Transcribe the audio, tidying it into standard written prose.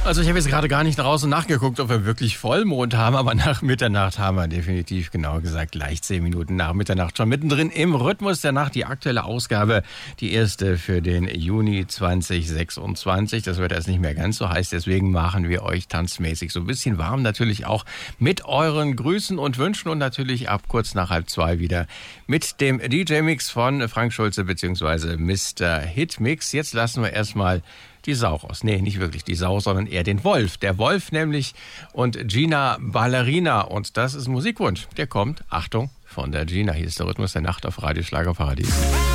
Also ich habe jetzt gerade gar nicht draußen nachgeguckt, ob wir wirklich Vollmond haben, aber nach Mitternacht haben wir definitiv, genau gesagt, gleich 10 Minuten nach Mitternacht. Schon mittendrin im Rhythmus der Nacht, die aktuelle Ausgabe, die erste für den Juni 2026. Das wird erst nicht mehr ganz so heiß, deswegen machen wir euch tanzmäßig so ein bisschen warm. Natürlich auch mit euren Grüßen und Wünschen und natürlich ab kurz nach 1:30 wieder mit dem DJ-Mix von Frank Schulze bzw. Mr. Hitmix. Jetzt lassen wir erstmal die Sau raus. Nee, nicht wirklich die Sau, sondern eher den Wolf. Der Wolf nämlich und Gina Ballerina. Und das ist ein Musikwunsch. Der kommt, Achtung, von der Gina. Hier ist der Rhythmus der Nacht auf Radio Schlagerparadies.